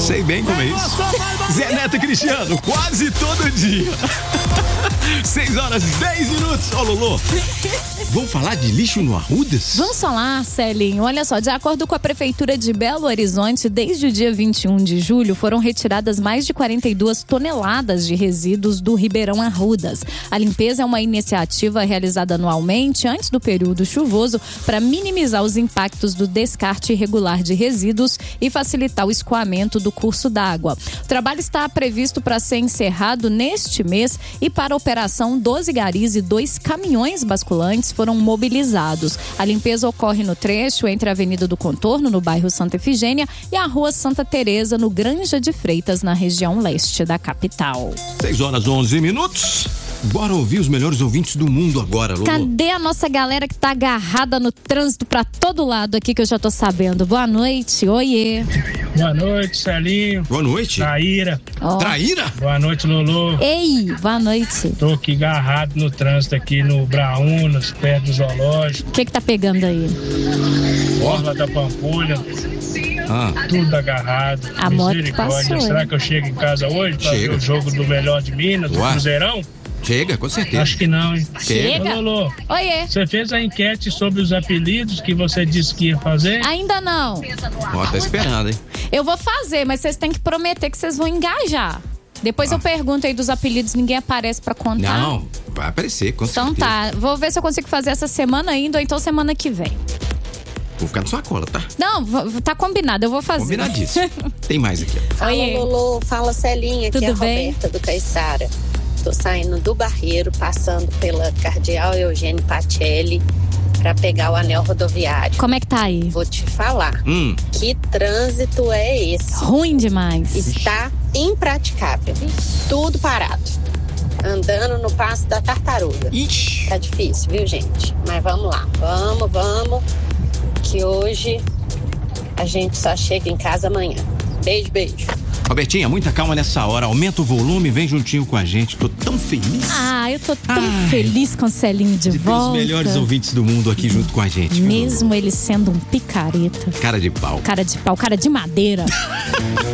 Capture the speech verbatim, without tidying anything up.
Sei bem como é isso. Zé Neto e Cristiano, quase todo dia. seis horas e dez minutos. Ô, Lolo, vamos falar de lixo no Arrudas? Vamos falar, Celinho. Olha só, de acordo com a Prefeitura de Belo Horizonte, desde o dia vinte e um de julho, foram retiradas mais de quarenta e duas toneladas de resíduos do Ribeirão Arrudas. A limpeza é uma iniciativa realizada anualmente antes do período chuvoso para minimizar os impactos do descarte irregular de resíduos e facilitar o escoamento do curso d'água. O trabalho está previsto para ser encerrado neste mês e para a operação doze garis e dois caminhões basculantes foram mobilizados. A limpeza ocorre no trecho entre a Avenida do Contorno, no bairro Santa Efigênia, e a Rua Santa Teresa, no Granja de Freitas, na região leste da capital. seis horas e onze minutos. Bora ouvir os melhores ouvintes do mundo agora, Lolo. Cadê a nossa galera que tá agarrada no trânsito pra todo lado aqui, que eu já tô sabendo? Boa noite, oiê. Boa noite, Celinho. Boa noite. Traíra. Oh. Traíra? Boa noite, Lolo. Ei, boa noite. Tô aqui agarrado no trânsito aqui no Braunas, perto do zoológico. O que que tá pegando aí? Orla da Pampulha. Ah. Tudo agarrado. A moto Misericórdia. passou, Será hein? que eu chego em casa hoje pra Chega. ver o jogo do Melhor de Minas, do Ué. Cruzeirão? Chega, com certeza. Acho que não, hein? Chega. Ô, Lolo, Oiê. você fez a enquete sobre os apelidos que você disse que ia fazer? Ainda não. Ó, tá esperando, hein? Eu vou fazer, mas vocês têm que prometer que vocês vão engajar. Depois Ah. eu pergunto aí dos apelidos, ninguém aparece pra contar. Não, vai aparecer, com Então certeza. tá, vou ver se eu consigo fazer essa semana ainda ou então semana que vem. Vou ficar na sua cola, tá? Não, v- tá combinado, eu vou fazer. Combinadíssimo. Tem mais aqui. Fala, Oiê. Lolo. Fala, Celinha. Aqui Tudo é a bem? Roberta do Caiçara. Tô saindo do Barreiro, passando pela Cardeal Eugênio Pacelli para pegar o anel rodoviário. Como é que tá aí? Vou te falar, Hum, que trânsito é esse? Ruim demais. Está impraticável. Tudo parado. Andando no passo da tartaruga. ixi. Tá difícil, viu, gente? Mas vamos lá. Vamos, vamos. Que hoje a gente só chega em casa amanhã. Beijo, beijo. Robertinha, muita calma nessa hora. Aumenta o volume, vem juntinho com a gente. Tô tão feliz. Ah, eu tô tão Ai. feliz com o Celinho de, de ter volta. os melhores ouvintes do mundo aqui junto com a gente. viu, Mesmo ele sendo um picareta. Lolo? Cara de pau. Cara de pau, cara de madeira.